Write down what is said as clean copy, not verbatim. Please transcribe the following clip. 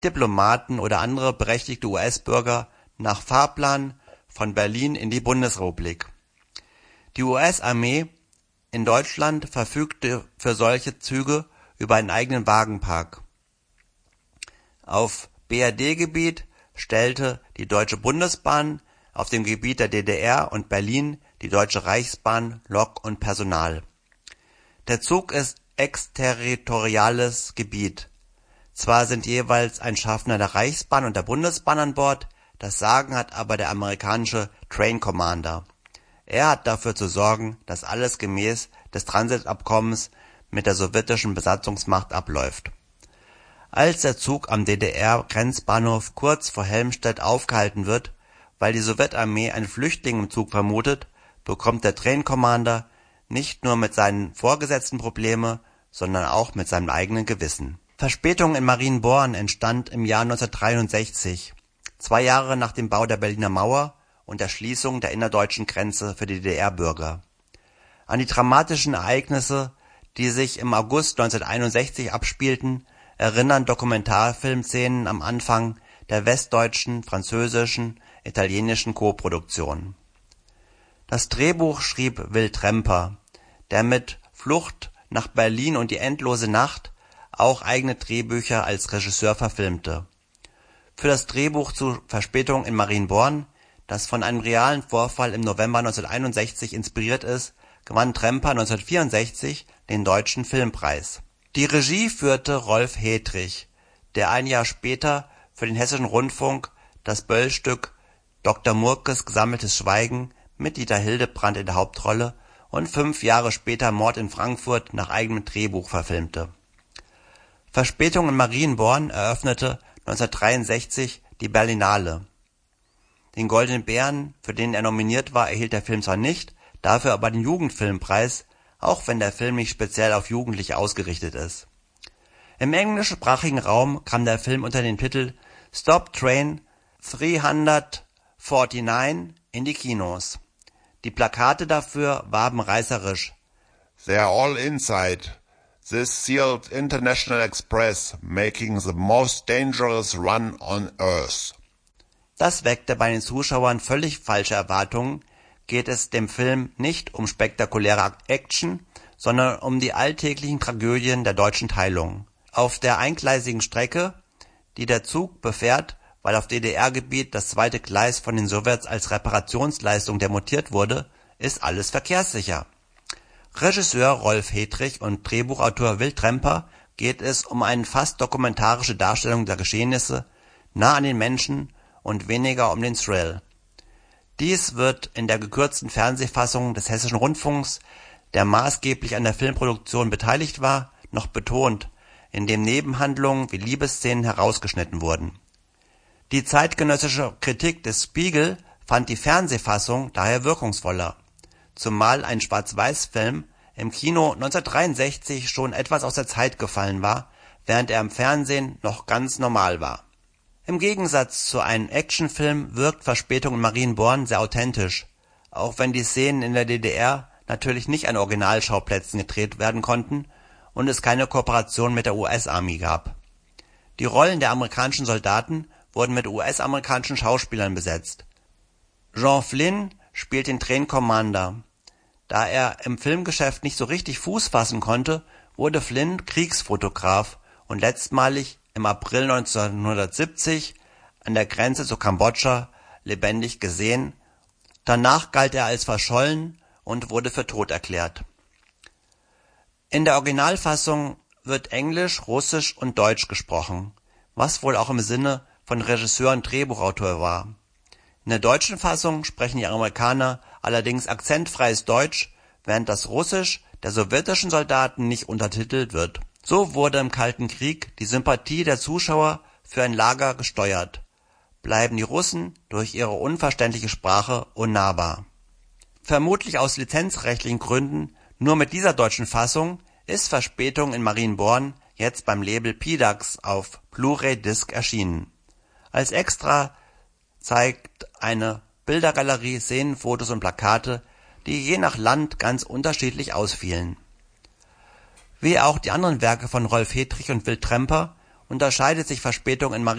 Diplomaten oder andere berechtigte US-Bürger nach Fahrplan von Berlin in die Bundesrepublik. Die US-Armee in Deutschland verfügte für solche Züge über einen eigenen Wagenpark. Auf BRD-Gebiet stellte die Deutsche Bundesbahn, auf dem Gebiet der DDR und Berlin die Deutsche Reichsbahn Lok und Personal. Der Zug ist exterritoriales Gebiet. Zwar sind jeweils ein Schaffner der Reichsbahn und der Bundesbahn an Bord, das Sagen hat aber der amerikanische Train Commander. Er hat dafür zu sorgen, dass alles gemäß des Transitabkommens mit der sowjetischen Besatzungsmacht abläuft. Als der Zug am DDR-Grenzbahnhof kurz vor Helmstedt aufgehalten wird, weil die Sowjetarmee einen Flüchtling im Zug vermutet, bekommt der Train Commander nicht nur mit seinen Vorgesetzten Probleme, sondern auch mit seinem eigenen Gewissen. Verspätung in Marienborn entstand im Jahr 1963, 2 Jahre nach dem Bau der Berliner Mauer und der Schließung der innerdeutschen Grenze für die DDR-Bürger. An die dramatischen Ereignisse, die sich im August 1961 abspielten, erinnern Dokumentarfilmszenen am Anfang der westdeutschen, französischen, italienischen Koproduktion. Das Drehbuch schrieb Will Tremper, der mit Flucht nach Berlin und Die endlose Nacht auch eigene Drehbücher als Regisseur verfilmte. Für das Drehbuch zu Verspätung in Marienborn, das von einem realen Vorfall im November 1961 inspiriert ist, gewann Tremper 1964 den Deutschen Filmpreis. Die Regie führte Rolf Hedrich, der ein Jahr später für den Hessischen Rundfunk das Böll-Stück Dr. Murkes Gesammeltes Schweigen mit Dieter Hildebrandt in der Hauptrolle und 5 Jahre später Mord in Frankfurt nach eigenem Drehbuch verfilmte. Verspätung in Marienborn eröffnete 1963 die Berlinale. Den Goldenen Bären, für den er nominiert war, erhielt der Film zwar nicht, dafür aber den Jugendfilmpreis, auch wenn der Film nicht speziell auf Jugendliche ausgerichtet ist. Im englischsprachigen Raum kam der Film unter dem Titel Stop Train 349 in die Kinos. Die Plakate dafür warben reißerisch. They're all inside. This sealed International Express making the most dangerous run on Earth. Das weckte bei den Zuschauern völlig falsche Erwartungen. Geht es dem Film nicht um spektakuläre Action, sondern um die alltäglichen Tragödien der deutschen Teilung. Auf der eingleisigen Strecke, die der Zug befährt, weil auf DDR-Gebiet das zweite Gleis von den Sowjets als Reparationsleistung demontiert wurde, ist alles verkehrssicher. Regisseur Rolf Hedrich und Drehbuchautor Will Tremper geht es um eine fast dokumentarische Darstellung der Geschehnisse, nah an den Menschen und weniger um den Thrill. Dies wird in der gekürzten Fernsehfassung des Hessischen Rundfunks, der maßgeblich an der Filmproduktion beteiligt war, noch betont, indem Nebenhandlungen wie Liebesszenen herausgeschnitten wurden. Die zeitgenössische Kritik des Spiegel fand die Fernsehfassung daher wirkungsvoller, zumal ein Schwarz-Weiß-Film im Kino 1963 schon etwas aus der Zeit gefallen war, während er im Fernsehen noch ganz normal war. Im Gegensatz zu einem Actionfilm wirkt Verspätung in Marienborn sehr authentisch, auch wenn die Szenen in der DDR natürlich nicht an Originalschauplätzen gedreht werden konnten und es keine Kooperation mit der US-Armee gab. Die Rollen der amerikanischen Soldaten wurden mit US-amerikanischen Schauspielern besetzt. Jean Flynn spielt den Train Commander. Da er im Filmgeschäft nicht so richtig Fuß fassen konnte, wurde Flynn Kriegsfotograf und letztmalig im April 1970 an der Grenze zu Kambodscha lebendig gesehen. Danach galt er als verschollen und wurde für tot erklärt. In der Originalfassung wird Englisch, Russisch und Deutsch gesprochen, was wohl auch im Sinne von Regisseur und Drehbuchautor war. In der deutschen Fassung sprechen die Amerikaner allerdings akzentfreies Deutsch, während das Russisch der sowjetischen Soldaten nicht untertitelt wird. So wurde im Kalten Krieg die Sympathie der Zuschauer für ein Lager gesteuert, bleiben die Russen durch ihre unverständliche Sprache unnahbar. Vermutlich aus lizenzrechtlichen Gründen nur mit dieser deutschen Fassung ist Verspätung in Marienborn jetzt beim Label PDAX auf Blu-ray-Disc erschienen. Als Extra zeigt eine Bildergalerie Szenenfotos und Plakate, die je nach Land ganz unterschiedlich ausfielen. Wie auch die anderen Werke von Rolf Hedrich und Will Tremper unterscheidet sich Verspätung in Marienborn